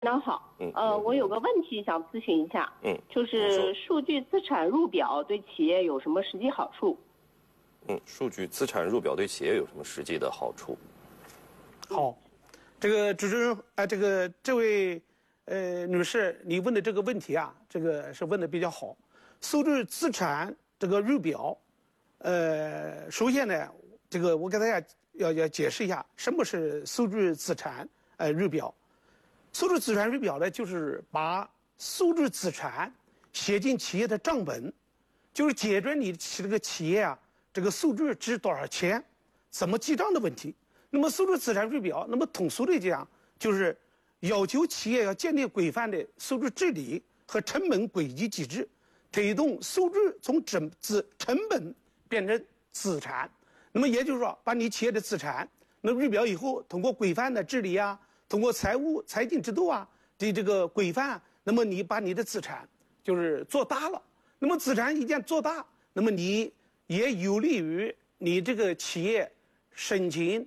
那好，我有个问题想咨询一下，就是数据资产入表对企业有什么实际好处？ 数据资产入表对企业有什么实际的好处？ 好，这个主持人这位女士，你问的这个问题啊，这个是问的比较好。数据资产这个入表，首先呢，这个我给大家要解释一下什么是数据资产入表。数据资产入表呢，就是把数据资产写进企业的账本，就是解决你这个企业啊这个数据值多少钱，怎么记账的问题。那么数据资产入表，那么通俗的讲，就是要求企业要建立规范的数据治理和成本轨迹机制，推动数据从成本变成资产。那么也就是说，把你企业的资产那入表以后，通过规范的治理啊，通过财经制度啊的这个规范，那么你把你的资产就是做大了。那么资产一旦做大，那么你也有利于你这个企业申请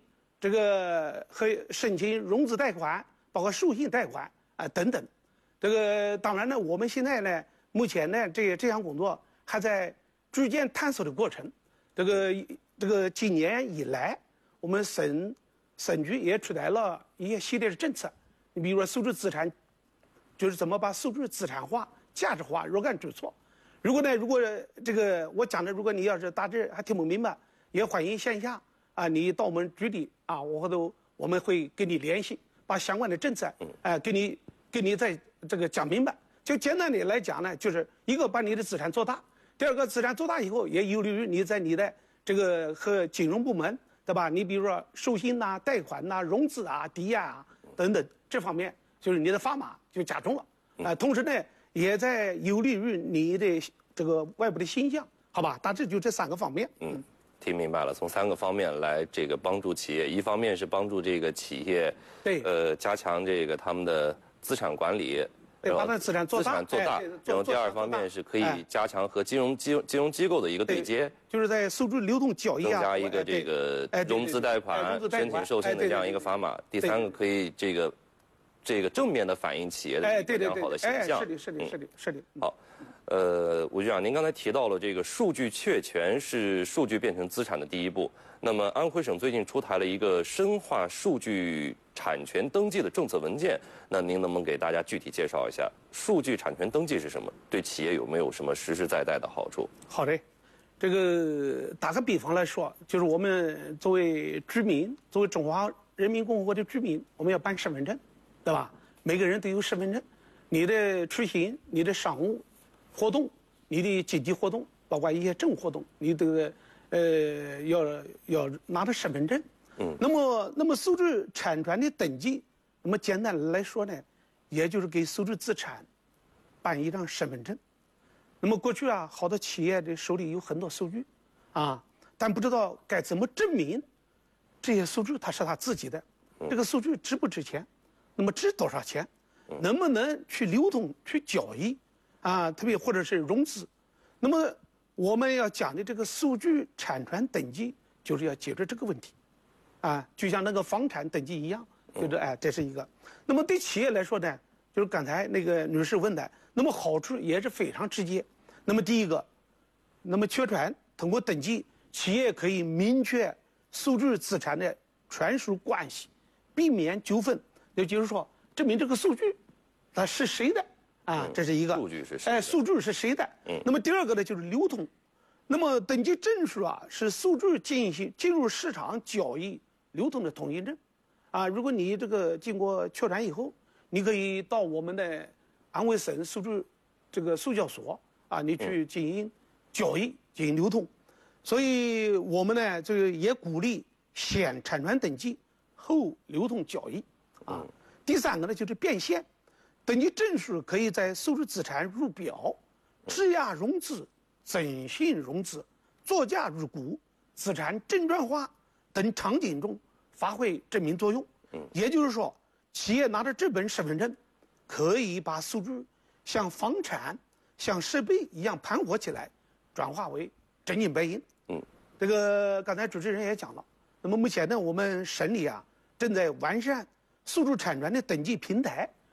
融资贷款，包括授信贷款等等。这个当然呢，我们现在呢，目前呢，这项工作还在逐渐探索的过程。这个今年以来，我们省局也出台了一系列的政策。你比如说数据资产，就是怎么把数据资产化、价值化、若干举措。如果这个我讲的，如果你要是大致还听不明白，也欢迎线下你到我们局里我们会跟你联系，把相关的政策给你再这个讲明白。就简单的来讲呢，就是一个把你的资产做大，第二个资产做大以后，也有利于你在你的这个和金融部门，对吧？你比如说授信贷款融资抵押等等这方面，就是你的砝码就加重了同时呢，也在有利于你的这个外部的形象，好吧？大致就这3个方面。 听明白了，从3个方面来这个帮助企业，一方面是帮助这个企业，加强这个他们的资产管理。 把它资产做大， 然后第2方面是可以加强和金融机构的一个对接， 就是在数据流动交易增加一个这个融资贷款、申请授信的这样一个砝码。第3个可以这个正面的反映企业的一个良好的形象。 是的。 好，吴局长，您刚才提到了这个数据确权是数据变成资产的第一步。那么安徽省最近出台了一个深化数据产权登记的政策文件，那您能不能给大家具体介绍一下数据产权登记是什么？对企业有没有什么实实在在的好处？ 好的，这个打个比方来说，就是我们作为居民，作为中华人民共和国的居民，我们要办身份证，对吧？每个人都有身份证，你的出行、你的商务活动、你的经济活动，包括一些政务活动，你这个要拿着身份证。那么数据产权的登记，那么简单来说呢，也就是给数据资产办一张身份证。那么过去好多企业的手里有很多数据但不知道该怎么证明这些数据它是他自己的，这个数据值不值钱，那么值多少钱，能不能去流通去交易特别或者是融资。那么我们要讲的这个数据产权登记，就是要解决这个问题就像那个房产登记一样，就是这是一个。那么对企业来说呢，就是刚才那个女士问的，那么好处也是非常直接。那么第一个，那么确权通过登记，企业可以明确数据资产的权属关系，避免纠纷。也就是说，证明这个数据它是谁的这是一个。 数据是谁的？ 数据是谁的？那么第二个呢，就是流通。那么登记证书是数据进入市场交易流通的通行证如果你这个经过确权以后，你可以到我们的安徽省数据这个数交所你去进行交易，进行流通。所以我们呢，这个也鼓励先产权登记，后流通交易第3个呢，就是变现。登记证书可以在数据资产入表、质押融资、征信融资、作价入股、资产证券化等场景中发挥证明作用。也就是说，企业拿着这本身份证，可以把数据像房产、像设备一样盘活起来，转化为真金白银。这个刚才主持人也讲了，那么目前呢，我们省里正在完善数据产权的登记平台。